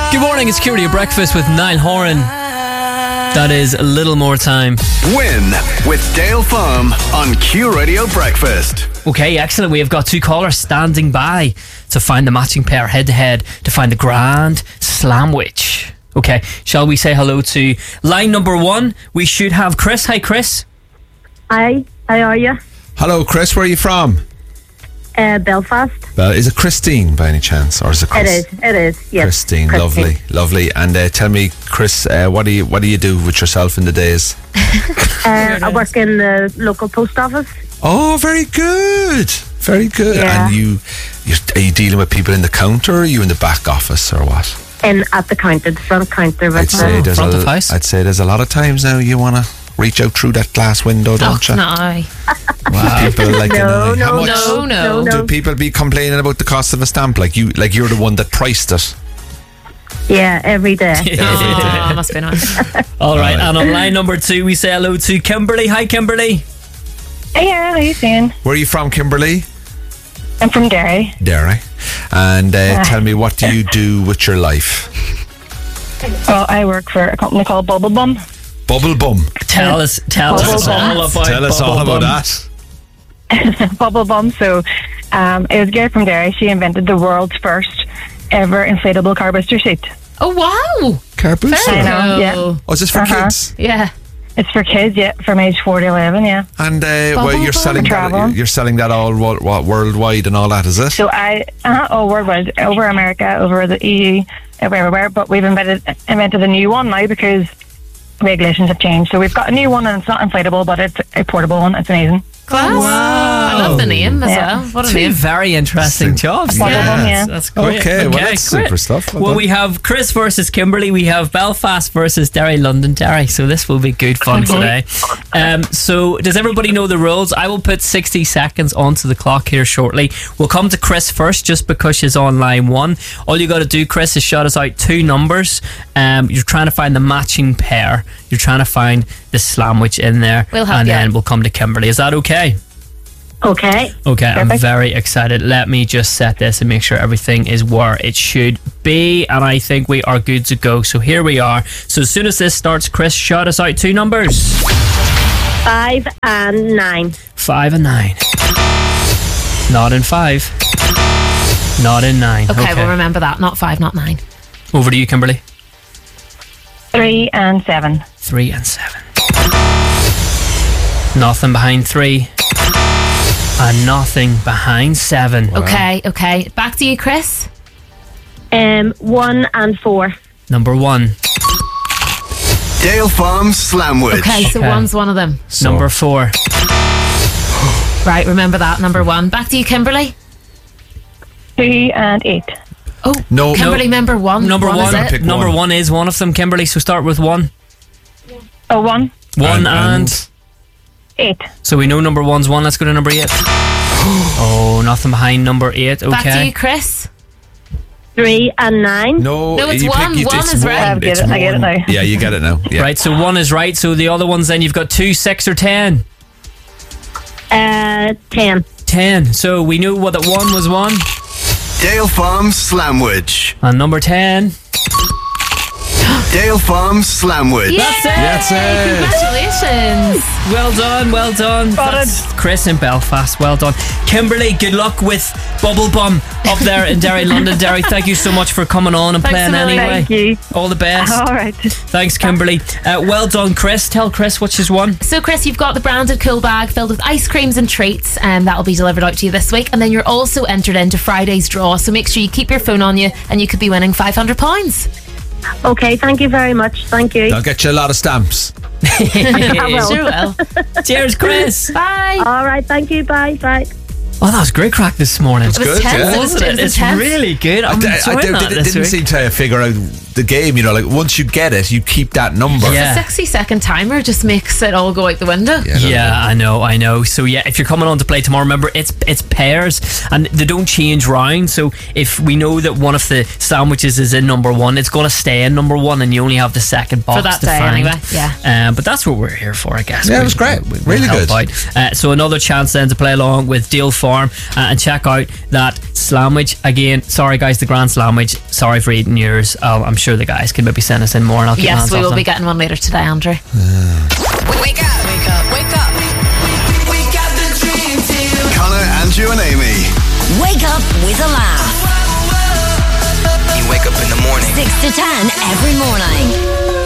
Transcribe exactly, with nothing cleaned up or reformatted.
Good morning, it's Q Radio Breakfast with Niall Horan. That is a little more time. Win with Dale Farm on Q Radio Breakfast. Okay, excellent. We have got two callers standing by to find the matching pair head to head to find the grand slamwich. Okay, shall we say hello to line number one? We should have Chris. Hi, Chris. Hi, how are you? Hello, Chris. Where are you from? Uh, Belfast. Well, is it Christine by any chance, or is it Chris? It is. It is. Yes. Christine, Christine. lovely, lovely. And uh, tell me, Chris, uh, what do you what do you do with yourself in the days? Uh, I work in the local post office. Oh, very good, very good. Yeah. And you, you, are you dealing with people in the counter, or are you in the back office, or what? In at the counter, the front counter. I'd With say the, there's front a, of house? I'd say there's a lot of times now you want to reach out through that glass window, don't Oh, you? no. Wow. People like No, uh, no, how much no, no. no, do no. people be complaining about the cost of a stamp? Like you, like you're the one that priced it. Yeah, every day. Oh, must be nice. All right, right. and on line number two, we say hello to Kimberly. Hi, Kimberly. Hey, how are you doing? Where are you from, Kimberly? I'm from Derry. Derry. And uh, tell me, what do you do with your life? Well, I work for a company called Bubble Bum. Bubble Bum. Tell us, tell Bubble us Bum. all about Tell us Bubble all about Bum. that. Bubble Bum. So, um, it was a girl from Derry. She invented the world's first ever inflatable car booster seat. Oh, wow. Car booster. I know, yeah. Oh, Oh, is this for Uh-huh. kids? yeah. It's for kids, yeah, from age four to eleven, yeah. And uh, well, Bubble you're Bum. selling that. Travel. You're selling that all wo- what, worldwide and all that, is it? So I, uh, oh, worldwide, over America, over the E U, over everywhere. But we've invented invented a new one now because regulations have changed. So we've got a new one, and it's not inflatable, but it's a portable one. It's amazing. Class. I love the name as Yeah. well. What a Two name. very interesting jobs. Bubble Bum, yeah. That's great. Okay, well, that's great. super stuff. Well Well, done. we have Chris versus Kimberly. We have Belfast versus Derry, London, Derry. So this will be good fun today. Um, so does everybody know the rules? I will put sixty seconds onto the clock here shortly. We'll come to Chris first, just because she's on line one. All you got to do, Chris, is shout us out two numbers. Um, you're trying to find the matching pair. You're trying to find the slamwich in there, We'll help and you then out. we'll come to Kimberly. Is that okay? Okay. Okay, I'm Perfect. very excited. Let me just set this and make sure everything is where it should be. And I think we are good to go. So here we are. So as soon as this starts, Chris, shout us out two numbers. Five and nine. Five and nine. Not in five. Not in nine. Okay, we'll remember that. Not five, not nine. Over to you, Kimberly. Three and seven. Three and seven. Nothing behind three. And nothing behind seven. Okay, okay. Back to you, Chris. Um, one and four. Number one. Dale Farm Slamwich. Okay, so Okay. one's one of them. So- Number four. Right, remember that. Number one. Back to you, Kimberly. Two and eight. Oh, No, Kimberly, no. number one. Number one. one. Is it? Pick Number one. one is one of them, Kimberly. So start with one. Oh, one, One And- and, and- eight. so we know number one's one. Let's go to number eight. Oh, nothing behind number eight. Back to you, Okay. Chris. Three and nine. No, No, it's you one. Pick, One it's is one. right. I get It's it, I get it one. now. Yeah, you get it now. Yeah. Right, so one is right. So the other ones then you've got two, six, or ten. Uh, ten. Ten. So we knew what that one was one. Dale Farm Slamwich. And number ten. Dale Farm Slamwich. That's it. That's it. Congratulations. Well done, well done. Got That's Chris in Belfast. Well done. Kimberly, good luck with Bubble Bum up there in Derry, London. Derry, thank you so much for coming on and Thanks playing a million. anyway. Thank you. All the best. All right. Thanks, Kimberly. Uh, well done, Chris. Tell Chris what she's won. So, Chris, you've got the branded cool bag filled with ice creams and treats, and that'll be delivered out to you this week. And then you're also entered into Friday's draw, so make sure you keep your phone on you, and you could be winning five hundred pounds. Okay, thank you very much. Thank you. I'll get you a lot of stamps. I will. Sure will. Cheers, Chris. Bye. All right, thank you. Bye. Bye. Oh, that was great crack this morning. It was good, tense. yeah. It was, Wasn't it it? was It's intense. really good. I'm I, I, enjoying I, that did, this didn't week. seem to figure out the game. You know, like once you get it, you keep that number. Yeah. The sixty second timer just makes it all go out the window. Yeah, I don't Yeah, know. I know, I know. So yeah, if you're coming on to play tomorrow, remember it's it's pairs and they don't change round. So if we know that one of the sandwiches is in number one, it's going to stay in number one, and you only have the second box For that to day, find. anyway. Yeah. Um, but that's what we're here for, I guess. Yeah, it We- was great. we- we'll Really help good. out. Uh, so another chance then to play along with Dale Farm Farm, uh, and check out that sandwich. Again, sorry guys, the Grand Sandwich. Sorry for eating yours. Uh, I'm sure the guys can maybe send us in more, and I'll keep Yes, we will them. be getting one later today, Andrew. Wake up, wake up, wake up. We got the dream team. Connor, Andrew and Amy. Wake up with a laugh. You wake up in the morning. six to ten every morning.